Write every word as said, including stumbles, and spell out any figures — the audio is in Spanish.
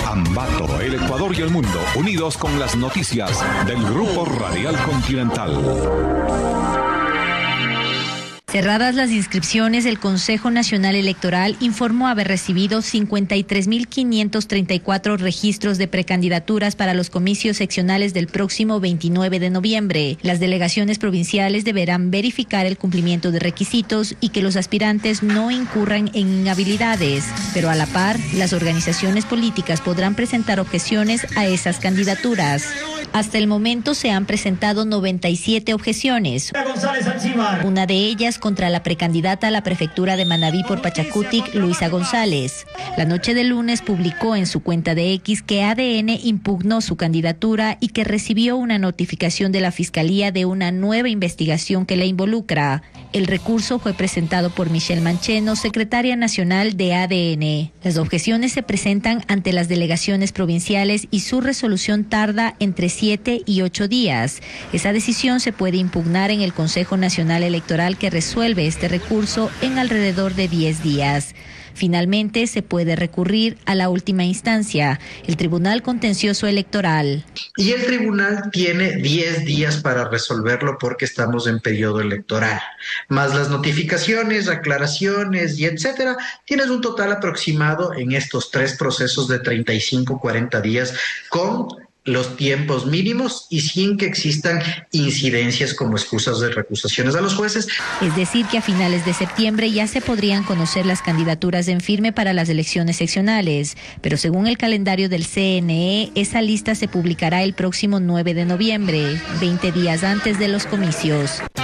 Ambato, el Ecuador y el mundo, unidos con las noticias del Grupo Radial Continental. Cerradas las inscripciones, el Consejo Nacional Electoral informó haber recibido cincuenta y tres mil quinientos treinta y cuatro registros de precandidaturas para los comicios seccionales del próximo veintinueve de noviembre. Las delegaciones provinciales deberán verificar el cumplimiento de requisitos y que los aspirantes no incurran en inhabilidades. Pero a la par, las organizaciones políticas podrán presentar objeciones a esas candidaturas. Hasta el momento se han presentado noventa y siete objeciones. Una de ellas contra la precandidata a la prefectura de Manabí por Pachacutic, Luisa González. La noche del lunes publicó en su cuenta de X que A D N impugnó su candidatura y que recibió una notificación de la Fiscalía de una nueva investigación que la involucra. El recurso fue presentado por Michelle Mancheno, secretaria nacional de A D N. Las objeciones se presentan ante las delegaciones provinciales y su resolución tarda entre siete y ocho días. Esa decisión se puede impugnar en el Consejo Nacional Electoral, que resuelve este recurso en alrededor de diez días. Finalmente, se puede recurrir a la última instancia, el Tribunal Contencioso Electoral. Y el tribunal tiene diez días para resolverlo porque estamos en periodo electoral. Más las notificaciones, aclaraciones y etcétera, tienes un total aproximado en estos tres procesos de treinta y cinco, cuarenta días con los tiempos mínimos y sin que existan incidencias como excusas de recusaciones a los jueces. Es decir, que a finales de septiembre ya se podrían conocer las candidaturas en firme para las elecciones seccionales, pero según el calendario del C N E, esa lista se publicará el próximo nueve de noviembre, veinte días antes de los comicios.